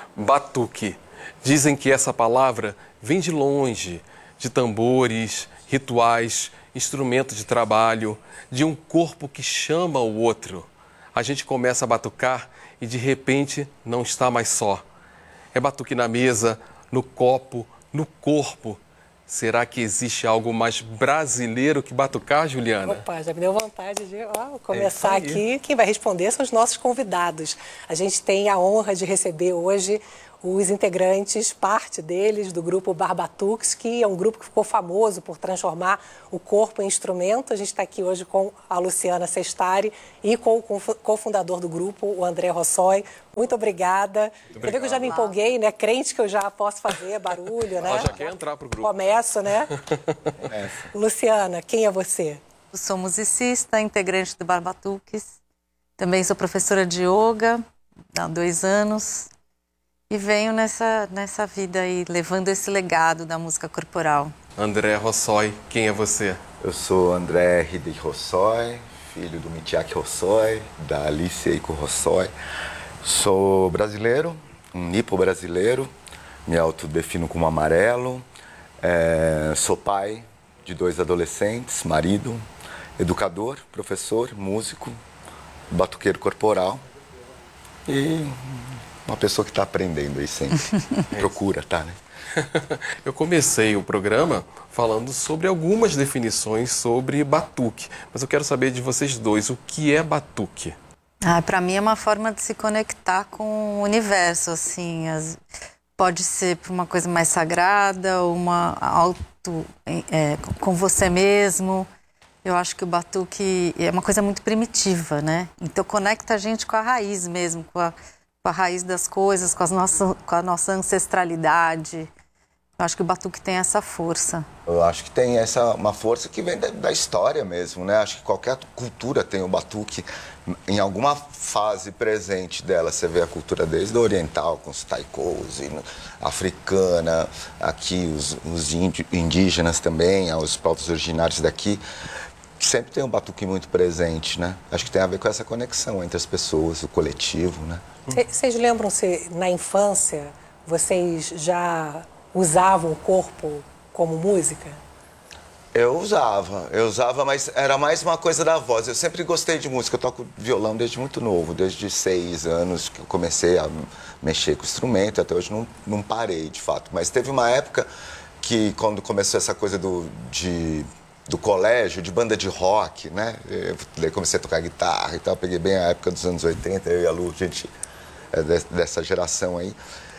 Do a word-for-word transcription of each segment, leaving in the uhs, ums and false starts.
Batuque. Dizem que essa palavra vem de longe, de tambores, rituais, instrumento de trabalho, de um corpo que chama o outro. A gente começa a batucar e de repente não está mais só. É batuque na mesa, no copo, no corpo. Será que existe algo mais brasileiro que batucar, Juliana? Opa, já me deu vontade de ó, começar é aqui. Quem vai responder são os nossos convidados. A gente tem a honra de receber hoje os integrantes, parte deles, do grupo Barbatuques, que é um grupo que ficou famoso por transformar o corpo em instrumento. A gente está aqui hoje com a Luciana Sestari e com o cofundador do grupo, o André Rossoi. Muito obrigada. Muito Você vê que eu já me empolguei, né? Crente que eu já posso fazer barulho, né? Ela já quer entrar pro grupo. Começo, né? Luciana, quem é você? Eu sou musicista, integrante do Barbatuques. Também sou professora de yoga há dois anos. E venho nessa, nessa vida aí, levando esse legado da música corporal. André Rossoi, quem é você? Eu sou André Hideki Rossoi, filho do Mitiaki Rossoi, da Alice Eiko Rossoi. Sou brasileiro, um nipo brasileiro, me autodefino como amarelo. É, sou pai de dois adolescentes, marido, educador, professor, músico, batuqueiro corporal e uma pessoa que está aprendendo aí sempre. Procura, tá, né? Eu comecei o programa falando sobre algumas definições sobre batuque, mas eu quero saber de vocês dois, o que é batuque? Ah, para mim é uma forma de se conectar com o universo, assim. As... Pode ser para uma coisa mais sagrada, uma auto é, com você mesmo. Eu acho que o batuque é uma coisa muito primitiva, né? Então conecta a gente com a raiz mesmo, com a, com a raiz das coisas, com, as nossas, com a nossa ancestralidade. Eu acho que o batuque tem essa força. Eu acho que tem essa uma força que vem da, da história mesmo, né? Acho que qualquer cultura tem o batuque em alguma fase presente dela. Você vê a cultura desde a oriental, com os taikos, a africana, aqui os, os indígenas também, os povos originários daqui. Sempre tem um batuque muito presente, né? Acho que tem a ver com essa conexão entre as pessoas, o coletivo, né? Vocês lembram-se, na infância, vocês já usavam o corpo como música? Eu usava, eu usava, mas era mais uma coisa da voz. Eu sempre gostei de música, eu toco violão desde muito novo, desde seis anos que eu comecei a mexer com o instrumento, até hoje não, não parei, de fato. Mas teve uma época que, quando começou essa coisa do, de, do colégio, de banda de rock, né? Eu daí comecei a tocar guitarra e tal, peguei bem a época dos anos oitenta, eu e a Lu, gente é dessa geração aí.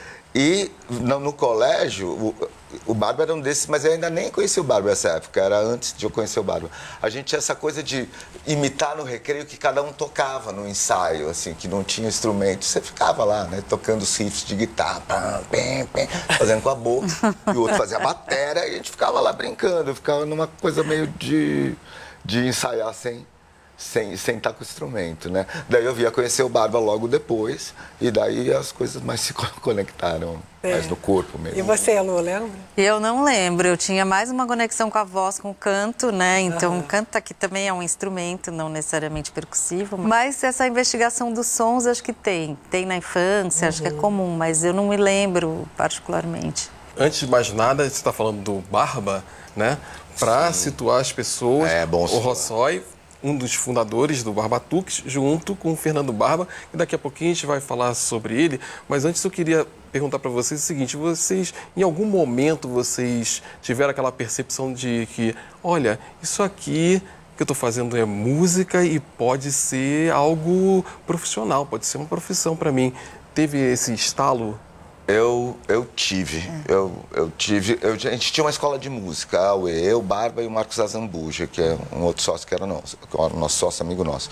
E no, no colégio, o, o Barba era um desses, mas eu ainda nem conhecia o Barba nessa época, era antes de eu conhecer o Barba. A gente tinha essa coisa de imitar no recreio que cada um tocava no ensaio, assim, que não tinha instrumento. Você ficava lá, né, tocando os riffs de guitarra, pam, pam, pam, fazendo com a boca, e o outro fazia a bateria, e a gente ficava lá brincando, ficava numa coisa meio de, de ensaiar sem... Sem, sem estar com o instrumento, né? Daí eu via conhecer o Barba logo depois, e daí as coisas mais se conectaram, é. mais no corpo mesmo. E você, Lu, lembra? Eu não lembro, eu tinha mais uma conexão com a voz, com o canto, né? Então, uhum. o canto aqui também é um instrumento, não necessariamente percussivo, mas essa investigação dos sons acho que tem. Tem na infância, uhum. acho que é comum, mas eu não me lembro particularmente. Antes de mais nada, você está falando do Barba, né? Para situar as pessoas, é, bom o Rossoi, um dos fundadores do Barbatuques, junto com o Fernando Barba, e daqui a pouquinho a gente vai falar sobre ele, mas antes eu queria perguntar para vocês o seguinte, vocês, em algum momento, vocês tiveram aquela percepção de que, olha, isso aqui que eu estou fazendo é música e pode ser algo profissional, pode ser uma profissão para mim. Teve esse estalo? Eu, eu tive, é. eu, eu tive, eu, a gente tinha uma escola de música, a U E, eu, o Barba e o Marcos Azambuja, que é um outro sócio que era nosso, que era nosso sócio, amigo nosso.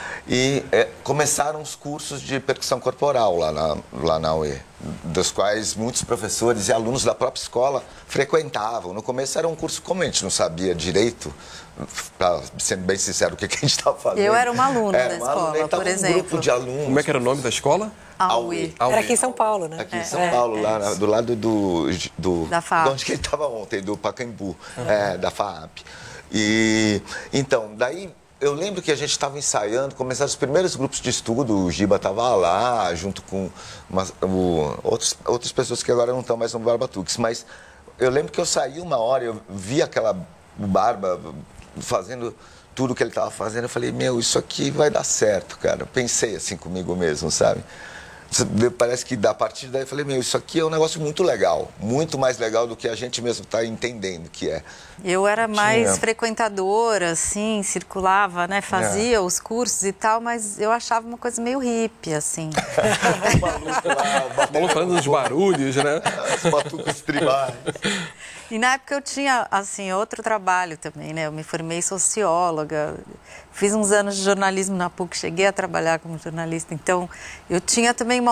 E é, começaram os cursos de percussão corporal lá na, lá na U E, dos quais muitos professores e alunos da própria escola frequentavam. No começo era um curso como a gente não sabia direito, pra, sendo bem sincero, o que, que a gente estava fazendo. Eu era uma aluna era da uma escola, aluna, por um exemplo. grupo de alunos. Como é que era o nome da escola? A U E. Era aqui em São Paulo, né? Aqui em é, São é, Paulo, é, lá é. do lado do... do da F A A P. De onde que ele estava ontem, do Pacaembu, uhum. é, da F A A P. E, então, daí eu lembro que a gente estava ensaiando, começaram os primeiros grupos de estudo, o Giba estava lá, junto com umas, o, outros, outras pessoas que agora não estão mais no Barbatux, mas eu lembro que eu saí uma hora, eu vi aquela Barba fazendo tudo que ele estava fazendo, eu falei, meu, isso aqui vai dar certo, cara. Eu pensei assim comigo mesmo, sabe? Parece que a partir daí eu falei, meu, isso aqui é um negócio muito legal, muito mais legal do que a gente mesmo está entendendo que é. Eu era mais Tinha... frequentadora, assim, circulava, né, fazia é. os cursos e tal, mas eu achava uma coisa meio hippie, assim. O maluco lá, maluco falando dos barulhos, né? Os batucos tribais. E na época eu tinha, assim, outro trabalho também, né? Eu me formei socióloga, fiz uns anos de jornalismo na P U C, cheguei a trabalhar como jornalista, então eu tinha também